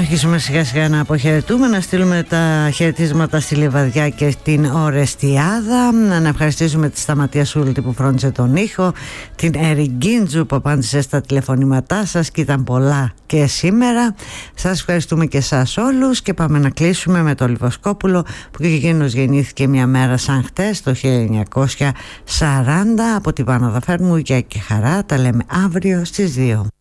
αρχίσουμε σιγά σιγά να αποχαιρετούμε, να στείλουμε τα χαιρετίσματα στη Λιβαδιά και στην Ορεστιάδα, να ευχαριστήσουμε τη Σταματία Σούλτη που φρόντισε τον ήχο, την Εριγκίντζου που απάντησε στα τηλεφωνήματά σας και ήταν πολλά και σήμερα. Σας ευχαριστούμε και εσάς όλους και πάμε να κλείσουμε με τον Λιβοσκόπουλο που και εκείνος γεννήθηκε μια μέρα σαν χτες το 1940. Από τη Βάνο Δαφέρμου, γεια και χαρά, τα λέμε αύριο στις 2.